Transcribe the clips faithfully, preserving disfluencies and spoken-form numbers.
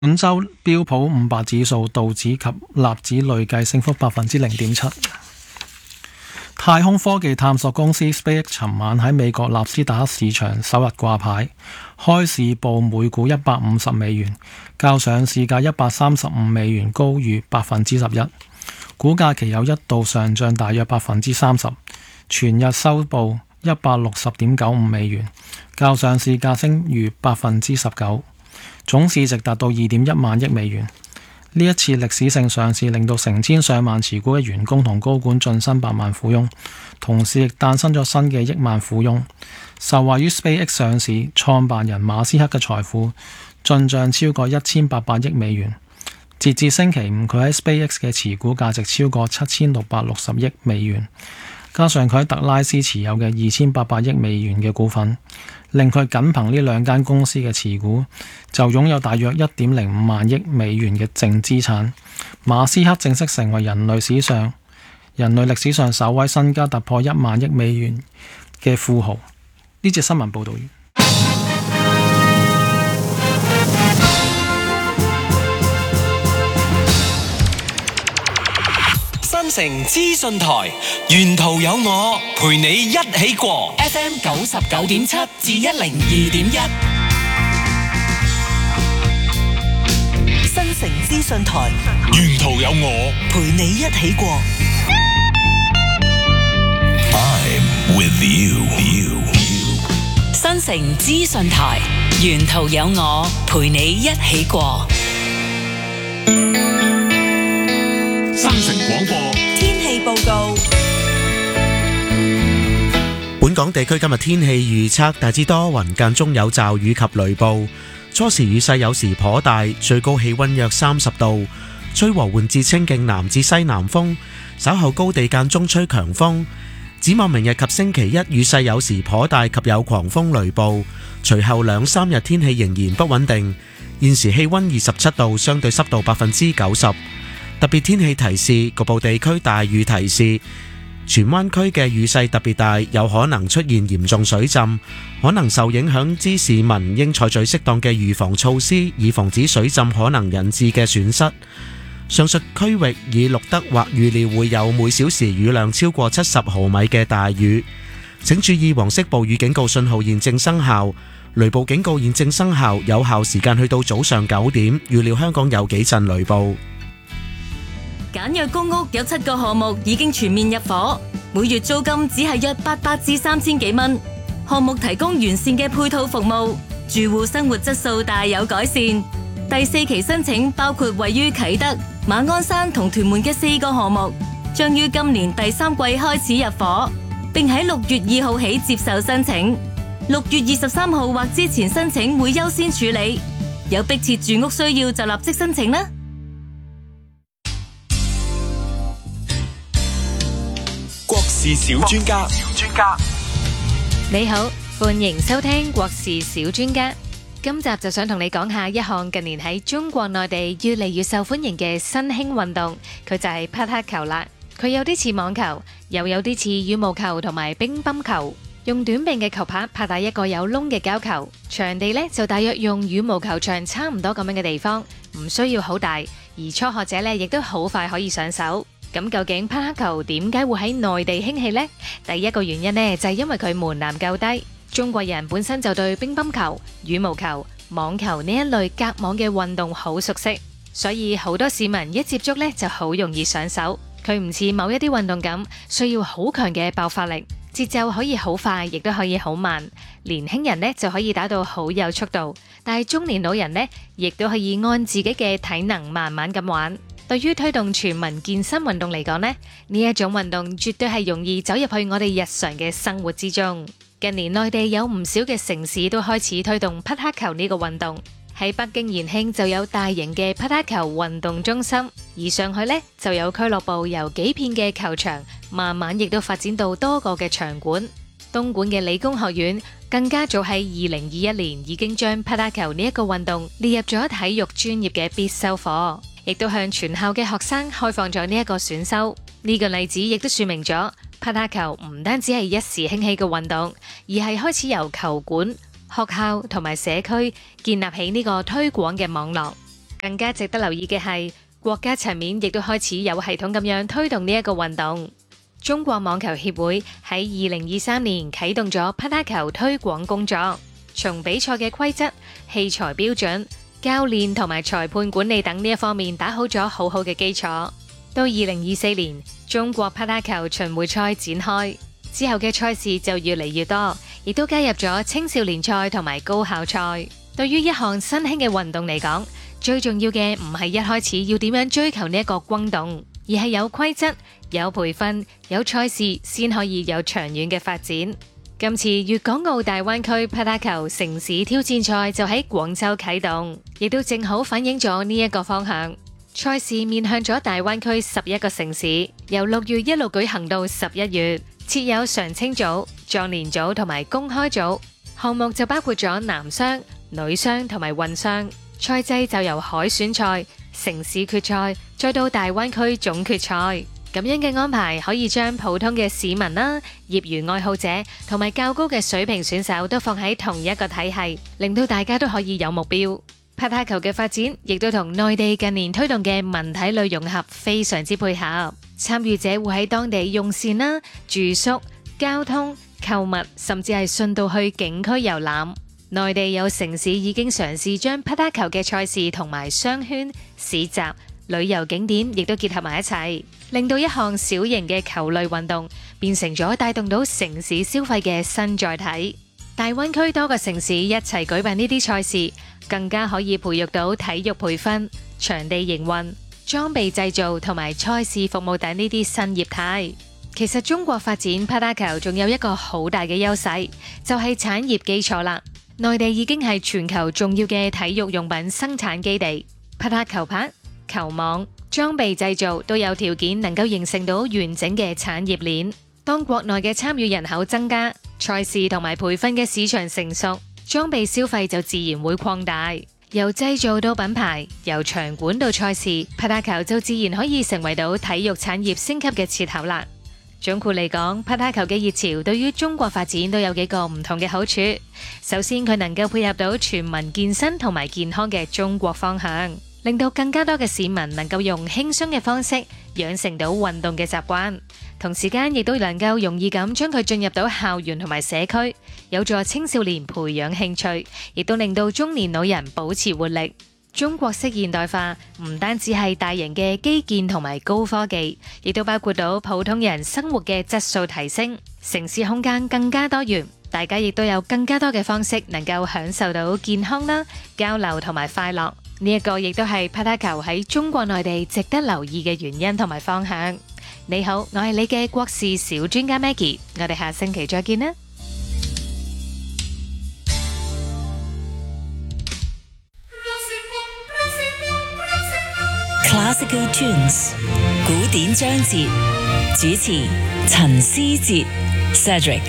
本周標普五百指數、道指及納指累計升幅百分之零點七。太空科技探索公司 SpaceX 尋晚喺美國納斯達克市場首日掛牌，開市報每股一百五十美元，較上市價一百三十五美元高逾百分之十一。股價其後一度上漲大約百分之三十，全日收報一百六十點九五美元，較上市價升逾百分之十九。總市值達到二點一萬億美元。呢一次歷史性上市令到成千上萬持股嘅員工同高管晉身百萬富翁，同時亦誕生咗新嘅億萬富翁。受惠於 SpaceX 上市，創辦人馬斯克嘅財富進帳超過一千八百億美元。截至星期五，佢喺 SpaceX 嘅持股價值超過七千六百六十億美元，加上佢喺特拉斯持有嘅二千八百億美元嘅股份，令佢僅憑呢兩間公司嘅持股就擁有大約一點零五萬億美元嘅淨資產。馬斯克正式成為人類史上人類歷史上首位身家突破一萬億美元嘅富豪。呢節新聞報道完。 新城資訊台，沿途有我陪你一起過 F M 九十九點七至一零二點一。 新城資訊台， 沿途有我陪你一起過。 I'm with you. 新城資訊台，沿途有我陪你一起過。 新城廣播天氣報告。 本港地區今日天氣預測大致多雲，間中有驟雨及雷暴，初時雨勢有時頗大，最高氣溫約三十度，吹和緩至清勁南至西南風，稍後高地間中吹強風。展望明日及星期一雨勢有時頗大及有狂風雷暴，隨後兩三日天氣仍然不穩定。現時氣溫二十七度，相對濕度百分之九十。特別天氣提示，局部地區大雨提示，荃灣區嘅雨勢特別大，有可能出現嚴重水浸，可能受影響之市民應採取適當嘅預防措施，以防止水浸可能引致嘅損失。上述區域已錄得或預料會有每小時雨量超過七十毫米嘅大雨，請注意黃色暴雨警告信號現正生效，雷暴警告現正生效，有效時間去到早上九點，預料香港有幾陣雷暴。 簡約公屋有七個項目已經全面入伙，每月租金只係約八百至三千幾蚊。項目提供完善嘅配套服務，住戶生活質素大有改善。第四期申請包括位於啟德、馬鞍山同屯門嘅四個項目，將於今年第三季開始入伙，並喺六月二號起接受申請。六月二十三號或之前申請會優先處理，有迫切住屋需要就立即申請啦。 國事小專家， 你好，歡迎收聽國事小專家。今集就想同你講下一項近年喺中國內地越嚟越受歡迎嘅新興運動，佢就係匹克球啦。佢有啲似網球，又有啲似羽毛球同埋乒乓球，用短柄嘅球拍拍打一個有窿嘅膠球，場地呢就大約用羽毛球場差唔多咁樣嘅地方，唔需要好大，而初學者呢亦都好快可以上手。咁究竟匹克球點解會喺內地興起呢？第一個原因呢，就係因為佢門檻夠低。中國人本身就對乒乓球、羽毛球、網球呢一類隔網嘅運動好熟悉，所以好多市民一接觸呢就好容易上手。佢唔似某一啲運動咁需要好強嘅爆發力，節奏可以好快，亦都可以好慢。年輕人呢就可以打到好有速度，但係中年老人呢亦都可以按自己嘅體能慢慢咁玩。對於推動全民健身運動嚟講呢，呢一種運動絕對係容易走入去我哋日常嘅生活之中。近年內地有唔少嘅城市都開始推動匹克球呢個運動。喺北京延慶就有大型嘅匹克球運動中心，而上海呢就有俱樂部由幾片嘅球場慢慢亦都發展到多個嘅場館。東莞嘅理工學院更加早喺二零二一年已經將匹克球呢一個運動列入咗體育專業嘅必修課，亦都向全校嘅學生開放咗呢一個選修。呢個例子亦都說明咗匹克球唔單止係一時興起嘅運動，而係開始由球館、學校同埋社區建立起呢個推廣嘅網絡。 更加值得留意嘅係，國家層面亦都開始有系統咁樣推動呢一個運動。中國網球協會喺二零二三年啟動咗匹克球推廣工作，從比賽嘅規則、器材標準、教練同埋裁判管理等呢一方面打好咗好好嘅基礎。到二零二四年，中國匹克球巡迴賽展開之後嘅賽事就越嚟越多，亦都加入咗青少年賽同埋高校賽。對於一項新興嘅運動嚟講，最重要嘅唔係一開始要點樣追求呢一個轟動，而係有規則、有培訓、有賽事，先可以有長遠嘅發展。今次粵港澳大灣區匹克球城市挑戰賽就喺廣州啟動，亦都正好反映咗呢一個方向。賽事面向咗大灣區十一個城市，由六月一路舉行到十一月，設有常青組、壯年組同埋公開組，項目就包括咗男雙、女雙同埋混雙。賽制就由海選賽、城市決賽，再到大灣區總決賽。咁樣嘅安排可以將普通嘅市民啦、業餘愛好者同埋較高嘅水平選手都放喺同一個體系，令到大家都可以有目標。匹克球嘅發展亦都同內地近年推動嘅文體類融合非常之配合，參與者會喺當地用膳啦、住宿、交通、購物，甚至係順道去景區遊覽。內地有城市已經嘗試將匹克球嘅賽事同埋商圈、市集、旅遊景點亦都結合埋一齊，令到一項小型嘅球類運動變成咗帶動到城市消費嘅新載體。大灣區多個城市一齊舉辦呢啲賽事，更加可以培育到體育培訓、場地營運、裝備製造同埋賽事服務等呢啲新業態。其實中國發展匹克球仲有一個好大嘅優勢，就係產業基礎啦。內地已經係全球重要嘅體育用品生產基地，匹克球拍、球網、裝備製造都有條件能夠形成到完整嘅產業鏈。當國內嘅參與人口增加，賽事同埋培訓嘅市場成熟，裝備消費就自然會擴大。由製造到品牌，由場館到賽事，匹克球就自然可以成為到體育產業升級嘅切口啦。總括嚟講，匹克球嘅熱潮對於中國發展都有幾個唔同嘅好處。首先，佢能夠配合到全民健身同埋健康嘅中國方向，令到更加多嘅市民能夠用輕鬆嘅方式養成到運動嘅習慣，同時間亦都能夠容易咁將佢進入到校園同埋社區，有助青少年培養興趣，亦都令到中年老人保持活力。中國式現代化唔單止係大型嘅基建同埋高科技，亦都包括到普通人生活嘅質素提升，城市空間更加多元，大家亦都有更加多嘅方式能夠享受到健康啦、交流同埋快樂。呢一個亦都係匹克球喺中國內地值得留意嘅原因同埋方向。你好，我係你嘅國事小專家 Maggie， 我哋下星期再見啦。 Classical Tunes 古典章節，主持陳思哲 Cedric。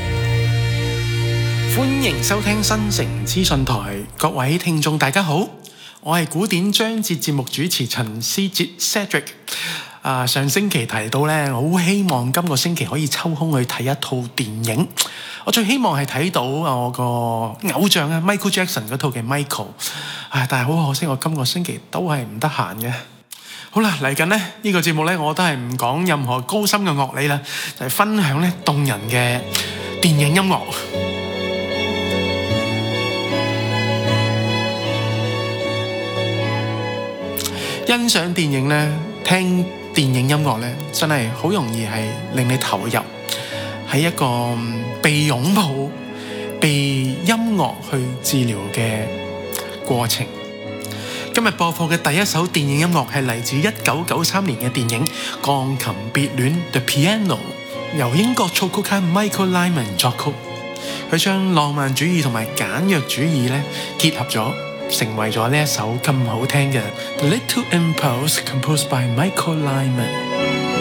歡迎收聽新城資訊台，各位聽眾大家好，我係古典章節節目主持陳思哲 Cedric。啊，上星期提到呢，我好希望今個星期可以抽空去睇一套電影。我最希望係睇到我個偶像啊 Michael Jackson 嗰套嘅 Michael。唉，但係好可惜，我今個星期都係唔得閒嘅。好啦，嚟緊呢呢、呢個節目呢，我都係唔講任何高深嘅樂理啦，就係、是、分享呢動人嘅電影音樂。欣賞電影呢，聽電影音樂呢，真係好容易係令你投入喺一個被擁抱、被音樂去治療嘅過程。今日播放嘅第一首電影音樂係嚟自一九九三年嘅電影《鋼琴別戀》The Piano， 由英國作曲家 Michael Nyman 作曲。佢將浪漫主義同埋簡約主義咧結合咗，成為咗呢一首咁好聽嘅《The Little Impulse》composed by Michael Nyman。